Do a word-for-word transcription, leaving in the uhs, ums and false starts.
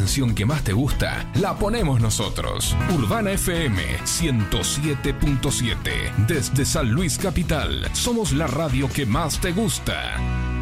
canción que más te gusta, la ponemos nosotros. Urbana F M ciento siete punto siete. Desde San Luis Capital, somos la radio que más te gusta.